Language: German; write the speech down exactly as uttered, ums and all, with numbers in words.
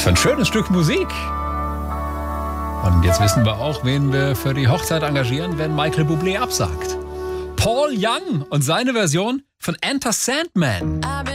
für ein schönes Stück Musik. Und jetzt wissen wir auch, wen wir für die Hochzeit engagieren, wenn Michael Bublé absagt. Paul Young und seine Version von Enter Sandman.